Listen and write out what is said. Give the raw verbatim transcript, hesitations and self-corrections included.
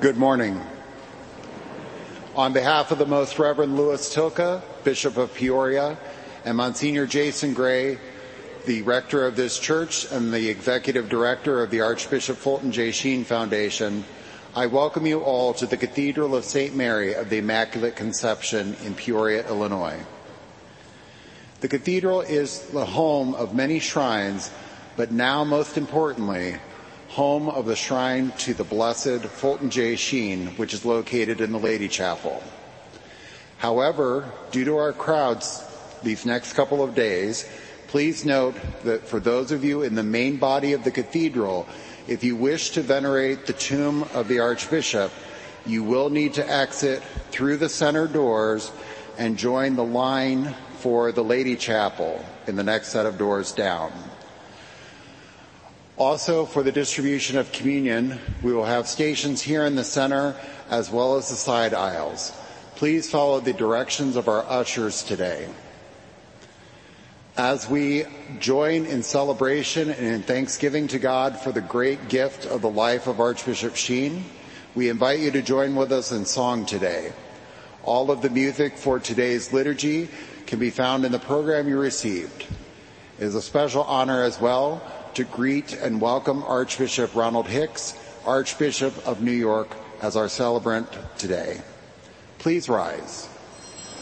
Good morning. On behalf of the Most Reverend Louis Tilka, Bishop of Peoria, and Monsignor Jason Gray, the rector of this church and the executive director of the Archbishop Fulton J. Sheen Foundation, I welcome you all to the Cathedral of Saint Mary of the Immaculate Conception in Peoria, Illinois. The cathedral is the home of many shrines, but now most importantly, home of the shrine to the Blessed Fulton J. Sheen, which is located in the Lady Chapel. However, due to our crowds these next couple of days, please note that for those of you in the main body of the cathedral, if you wish to venerate the tomb of the Archbishop, you will need to exit through the center doors and join the line for the Lady Chapel in the next set of doors down. Also, for the distribution of communion, we will have stations here in the center as well as the side aisles. Please follow the directions of our ushers today. As we join in celebration and in thanksgiving to God for the great gift of the life of Archbishop Sheen, we invite you to join with us in song today. All of the music for today's liturgy can be found in the program you received. It is a special honor as well to greet and welcome Archbishop Ronald Hicks, Archbishop of New York, as our celebrant today. Please rise.